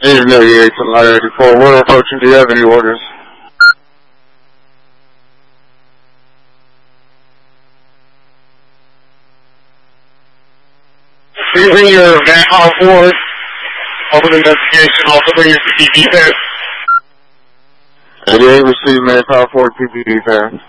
Engine 98 to Line 84, we're approaching. Do you have any orders? Using your manpower forward, open investigation, also bring your PPD there. 88, receive manpower forward, PPD there.